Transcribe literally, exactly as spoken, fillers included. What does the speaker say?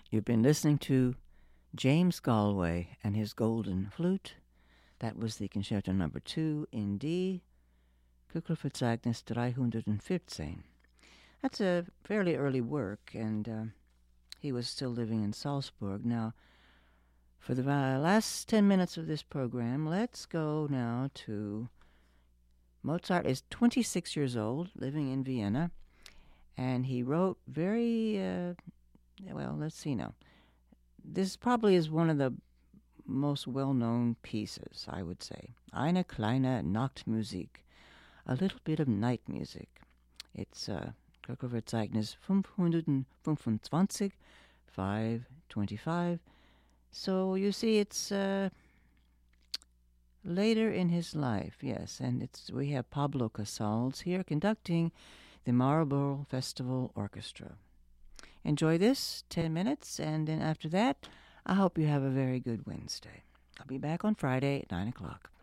You've been listening to James Galway and his Golden Flute. That was the Concerto Number Two in D, Kugelverzeichnis three hundred fifteen. That's a fairly early work, and uh, he was still living in Salzburg. Now, for the uh, last ten minutes of this program, let's go now to Mozart is twenty-six years old, living in Vienna, and he wrote very, uh, well, let's see now. This probably is one of the most well-known pieces, I would say. Eine kleine Nachtmusik, a little bit of night music. It's uh, Kugelverzeichnis five twenty-five, five twenty-five. So you see, it's uh, later in his life, yes, and it's we have Pablo Casals here conducting the Marlborough Festival Orchestra. Enjoy this ten minutes, and then after that, I hope you have a very good Wednesday. I'll be back on Friday at nine o'clock.